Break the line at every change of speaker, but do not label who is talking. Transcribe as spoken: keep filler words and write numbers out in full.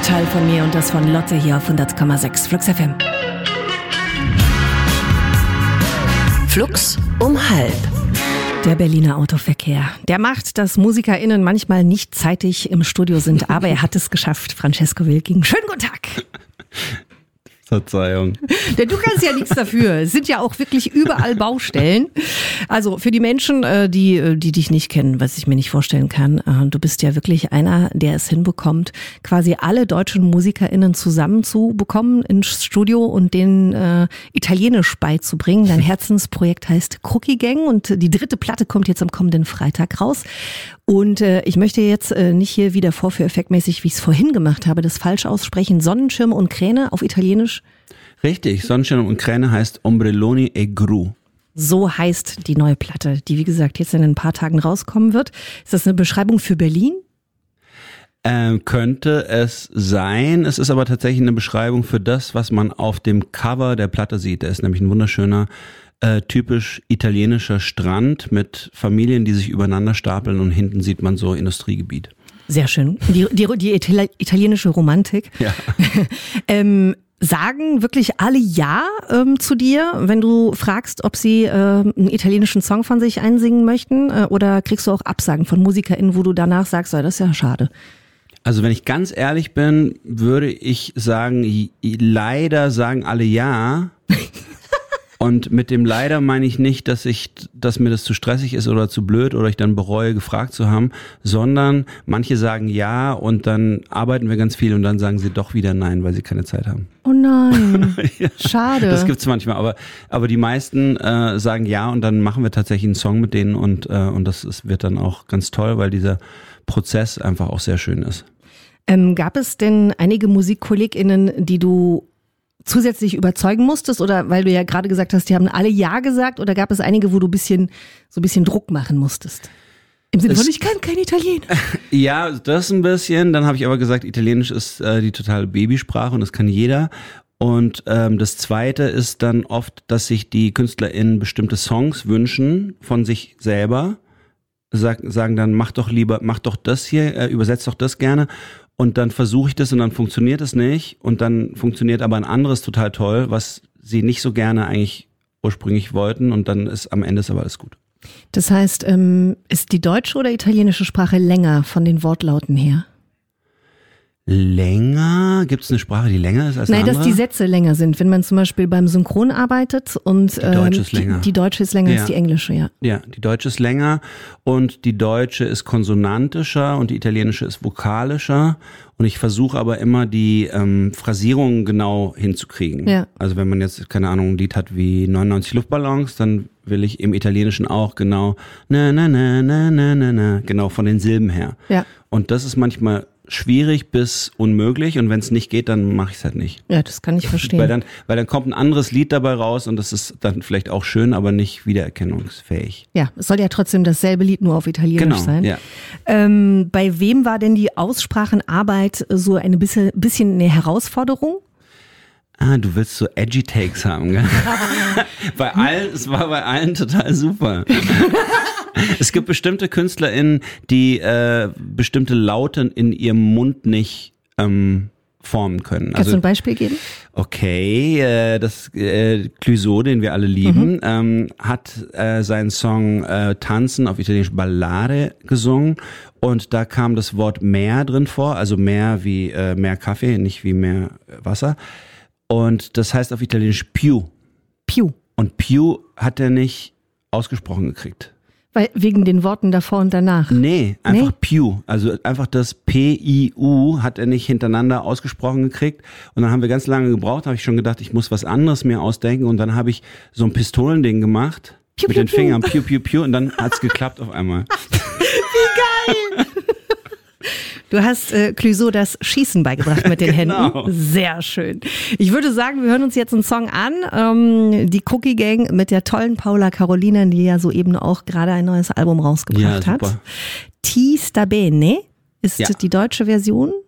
Teil von mir und das von Lotte hier auf hundert Komma sechs Flux F M.
Flux um halb.
Der Berliner Autoverkehr. Der macht, dass MusikerInnen manchmal nicht zeitig im Studio sind, aber er hat es geschafft. Francesco Wilking. Schönen guten Tag.
Verzeihung.
Denn du kannst ja nichts dafür. Es sind ja auch wirklich überall Baustellen. Also für die Menschen, die, die dich nicht kennen, was ich mir nicht vorstellen kann, du bist ja wirklich einer, der es hinbekommt, quasi alle deutschen MusikerInnen zusammenzubekommen ins Studio und denen äh, Italienisch beizubringen. Dein Herzensprojekt heißt Cookie Gang und die dritte Platte kommt jetzt am kommenden Freitag raus. Und äh, ich möchte jetzt äh, nicht hier wieder vorführeffektmäßig, wie ich es vorhin gemacht habe, das falsch aussprechen. Sonnenschirm und Kräne auf Italienisch?
Richtig, Sonnenschirm und Kräne heißt Ombrelloni e Gru.
So heißt die neue Platte, die wie gesagt jetzt in ein paar Tagen rauskommen wird. Ist das eine Beschreibung für Berlin?
Ähm, könnte es sein. Es ist aber tatsächlich eine Beschreibung für das, was man auf dem Cover der Platte sieht. Da ist nämlich ein wunderschöner, äh, typisch italienischer Strand mit Familien, die sich übereinander stapeln und hinten sieht man so Industriegebiet. Sehr schön.
Die, die, die italienische Romantik.
Ja.
ähm, Sagen wirklich alle Ja ähm, zu dir, wenn du fragst, ob sie äh, einen italienischen Song von sich einsingen möchten? Äh, oder kriegst du auch Absagen von MusikerInnen, wo du danach sagst, oh, das ist ja schade?
Also wenn ich ganz ehrlich bin, würde ich sagen, leider sagen alle Ja. Und mit dem leider meine ich nicht, dass ich, dass mir das zu stressig ist oder zu blöd oder ich dann bereue, gefragt zu haben, sondern manche sagen ja und dann arbeiten wir ganz viel und dann sagen sie doch wieder nein, weil sie keine Zeit haben.
Oh nein,
ja,
schade.
Das gibt's manchmal, aber aber die meisten äh, sagen ja und dann machen wir tatsächlich einen Song mit denen und äh, und das ist, wird dann auch ganz toll, weil dieser Prozess einfach auch sehr schön ist.
Ähm, gab es denn einige MusikkollegInnen, die du zusätzlich überzeugen musstest oder weil du ja gerade gesagt hast, die haben alle Ja gesagt oder gab es einige, wo du ein bisschen, so ein bisschen Druck machen musstest? Im Sinne von, ich kann kein Italienisch.
Ja, das ein bisschen. Dann habe ich aber gesagt, Italienisch ist äh, die totale Babysprache und das kann jeder. Und ähm, das Zweite ist dann oft, dass sich die KünstlerInnen bestimmte Songs wünschen von sich selber. Sag, sagen dann, mach doch lieber, mach doch das hier, äh, übersetzt doch das gerne. Und dann versuche ich das und dann funktioniert es nicht. Und dann funktioniert aber ein anderes total toll, was sie nicht so gerne eigentlich ursprünglich wollten. Und dann ist am Ende ist aber alles gut.
Das heißt, ähm, ist die deutsche oder italienische Sprache länger von den Wortlauten her?
Länger? Gibt es eine Sprache, die länger ist als eine
Nein,
andere?
dass die Sätze länger sind. Wenn man zum Beispiel beim Synchron arbeitet und
die deutsche ist
ähm,
länger.
Die, die deutsche ist länger
ja.
als die englische, ja.
Ja, die deutsche ist länger und die deutsche ist konsonantischer und die italienische ist vokalischer. Und ich versuche aber immer die ähm, Phrasierungen genau hinzukriegen.
Ja.
Also wenn man jetzt, keine Ahnung, ein Lied hat wie neunundneunzig Luftballons, dann will ich im Italienischen auch genau na na na na na na na genau von den Silben her.
Ja.
Und das ist manchmal schwierig bis unmöglich und wenn es nicht geht, dann mache ich es halt nicht.
Ja, das kann ich verstehen.
Weil dann, weil dann kommt ein anderes Lied dabei raus und das ist dann vielleicht auch schön, aber nicht wiedererkennungsfähig.
Ja, es soll ja trotzdem dasselbe Lied nur auf Italienisch
genau,
sein.
Ja.
Ähm, bei wem war denn die Aussprachenarbeit so ein bisschen, bisschen eine Herausforderung?
Ah, du willst so edgy Takes haben, gell? bei allen, es war bei allen total super. Es gibt bestimmte KünstlerInnen, die äh, bestimmte Laute in ihrem Mund nicht ähm, formen können.
Kannst
also,
du ein Beispiel geben?
Okay, äh, das äh, Clouseau, den wir alle lieben, mhm. ähm, hat äh, seinen Song äh, Tanzen auf Italienisch Ballare gesungen und da kam das Wort Meer drin vor, also Meer wie äh, mehr Kaffee, nicht wie mehr Wasser. Und das heißt auf Italienisch Più.
Più.
Und Più hat er nicht ausgesprochen gekriegt.
Weil, wegen den Worten davor und danach?
Nee, einfach
nee?
Più. Also einfach das P I U hat er nicht hintereinander ausgesprochen gekriegt. Und dann haben wir ganz lange gebraucht, habe ich schon gedacht, ich muss was anderes mir ausdenken. Und dann habe ich so ein Pistolending gemacht. Piu, mit piu, den piu. Fingern. Piu, piu, piu. Und dann hat's geklappt auf einmal.
Wie geil! Du hast äh, Clouseau das Schießen beigebracht mit den
genau.
Händen. Sehr schön. Ich würde sagen, wir hören uns jetzt einen Song an. Ähm, die Cookie Gang mit der tollen Paola Carolina, die ja soeben auch gerade ein neues Album rausgebracht
ja,
hat. Ti sta bene ist ja. die deutsche Version.